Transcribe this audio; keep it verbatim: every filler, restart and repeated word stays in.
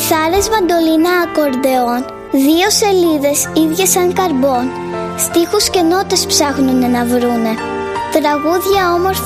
Κιθάρες, μαντολίνα, ακορντεόν, δύο σελίδες ίδιες σαν καρμπόν, στίχους και νότες ψάχνουνε να βρούνε, τραγούδια όμορφα